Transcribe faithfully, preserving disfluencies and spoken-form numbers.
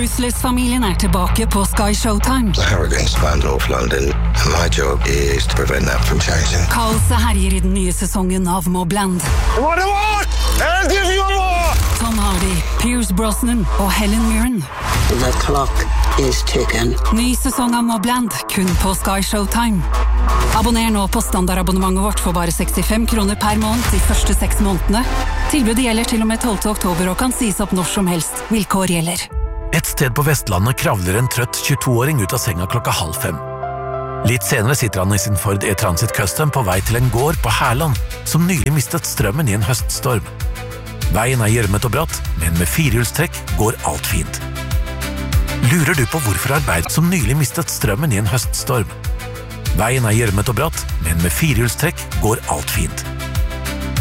Ruthless-familien er tilbake på Sky Showtime. The hurricane's planned North London, and my job is to prevent that from changing. Kaoset herjer i den nye sesongen av Mobland. What do you want? I'll give you more! Tom Hardy, Pierce Brosnan og Helen Mirren. The clock is ticking. Ny sesong av Mobland, kun på Sky Showtime. Abonner nå på standardabonnementet vårt for bare sekstifem kroner per måned de første seks månedene. Tilbudet gjelder til og med tolvte oktober og kan sies opp når som helst. Vilkår gjelder. Et sted på Vestlandet kravler en trøtt tjueto-åring ut av senga klokka halv fem. Litt senere sitter han i sin Ford E-Transit Custom på vei til en gård på Herland, som nylig mistet strømmen i en høststorm. Veien er gjørmet og bratt, men med firehjulstrekk går alt fint. Lurer du på hvorfor arbeid som nylig mistet strømmen i en høststorm? Veien er gjørmet og bratt, men med firehjulstrekk går alt fint.